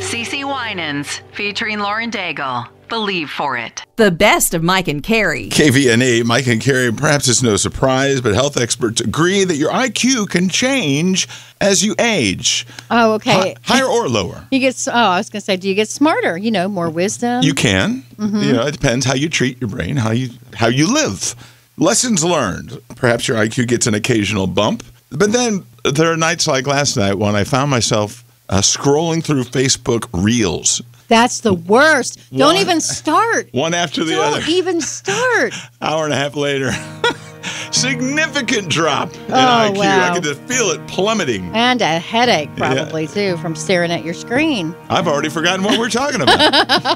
CeCe Winans, featuring Lauren Daigle. Believe for it. The best of Mike and Carrie. KVNA, Mike and Carrie, perhaps it's no surprise, but health experts agree that your IQ can change as you age. Oh, okay. Higher or lower? I was going to say, do you get smarter? More wisdom? You can. It depends how you treat your brain, how you live. Lessons learned. Perhaps your IQ gets an occasional bump. But then there are nights like last night when I found myself scrolling through Facebook Reels. That's the worst. Don't even start. One after the other. Don't even start. Hour and a half later. Significant drop in IQ. Wow. I could just feel it plummeting. And a headache probably, too, from staring at your screen. I've already forgotten what we're talking about.